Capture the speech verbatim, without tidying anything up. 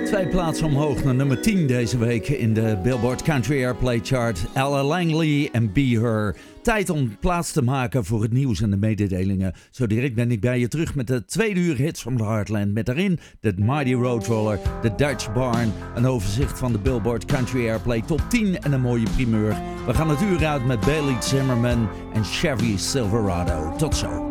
Twee plaatsen omhoog naar nummer tien deze week in de Billboard Country Airplay Chart. Ella Langley en Be Her. Tijd om plaats te maken voor het nieuws en de mededelingen. Zo direct ben ik bij je terug met de tweede uur hits from the Heartland. Met daarin de Mighty Roadroller, de Dutch Barn, een overzicht van de Billboard Country Airplay Top tien en een mooie primeur. We gaan het uur uit met Bailey Zimmerman en Chevy Silverado. Tot zo.